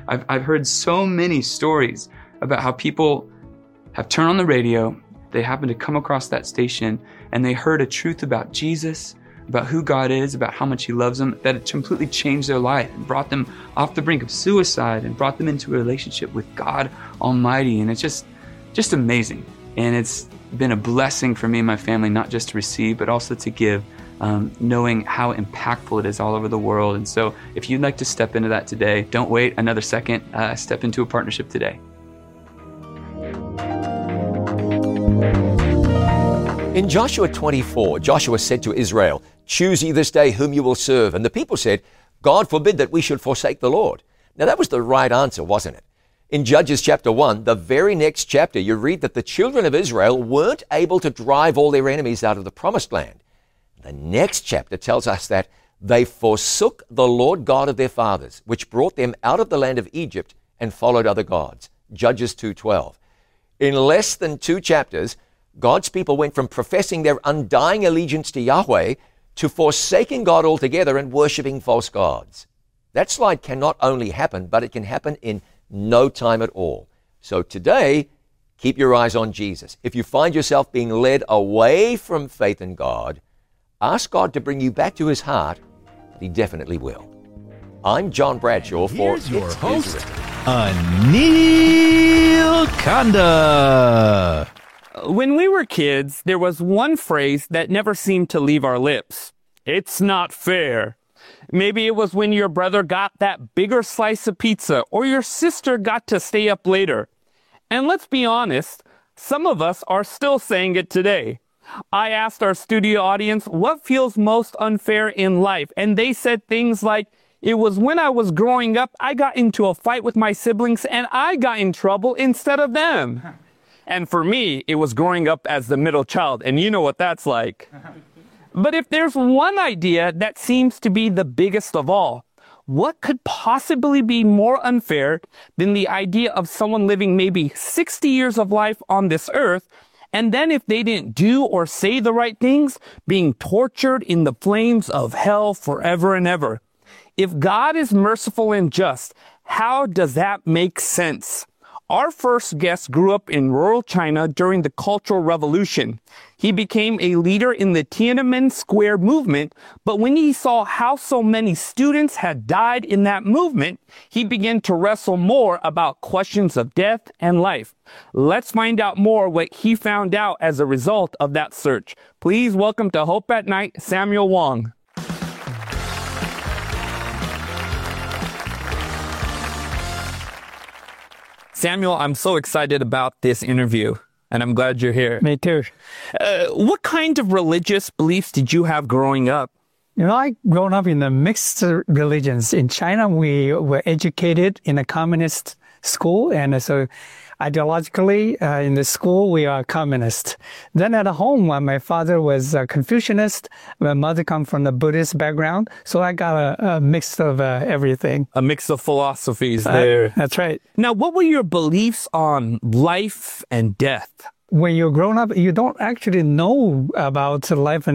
I've heard so many stories about how people have turned on the radio, they happen to come across that station, and they heard a truth about Jesus, about who God is, about how much he loves them, that it completely changed their life and brought them off the brink of suicide and brought them into a relationship with God Almighty. And it's just amazing. And it's been a blessing for me and my family, not just to receive, but also to give, knowing how impactful it is all over the world. And so if you'd like to step into that today, don't wait another second, step into a partnership today. In Joshua 24, Joshua said to Israel, "Choose ye this day whom you will serve." And the people said, "God forbid that we should forsake the Lord." Now that was the right answer, wasn't it? In Judges chapter 1, the very next chapter, you read that the children of Israel weren't able to drive all their enemies out of the promised land. The next chapter tells us that they forsook the Lord God of their fathers, which brought them out of the land of Egypt, and followed other gods. Judges 2:12. In less than 2 chapters, God's people went from professing their undying allegiance to Yahweh to forsaking God altogether and worshiping false gods. That slide can not only happen, but it can happen in no time at all. So today, keep your eyes on Jesus. If you find yourself being led away from faith in God, ask God to bring you back to his heart, and he definitely will. I'm John Bradshaw for Here's your It's host, Israel. Anil Kanda. When we were kids, there was one phrase that never seemed to leave our lips. It's not fair. Maybe it was when your brother got that bigger slice of pizza or your sister got to stay up later. And let's be honest, some of us are still saying it today. I asked our studio audience what feels most unfair in life, and they said things like, "It was when I was growing up, I got into a fight with my siblings and I got in trouble instead of them." And for me, it was growing up as the middle child, and you know what that's like. But if there's one idea that seems to be the biggest of all, what could possibly be more unfair than the idea of someone living maybe 60 years of life on this earth, and then if they didn't do or say the right things, being tortured in the flames of hell forever and ever? If God is merciful and just, how does that make sense? Our first guest grew up in rural China during the Cultural Revolution. He became a leader in the Tiananmen Square movement, but when he saw how so many students had died in that movement, he began to wrestle more about questions of death and life. Let's find out more what he found out as a result of that search. Please welcome to Hope at Night, Samuel Wong. Samuel, I'm so excited about this interview, and I'm glad you're here. Me too. What kind of religious beliefs did you have growing up? I grown up in the mixed religions. In China, we were educated in a communist school, and so ideologically, in the school, we are communist. Then at home, my father was a Confucianist. My mother comes from the Buddhist background, so I got a mix of everything. A mix of philosophies there. That's right. Now, what were your beliefs on life and death? When you're grown up, you don't actually know about life and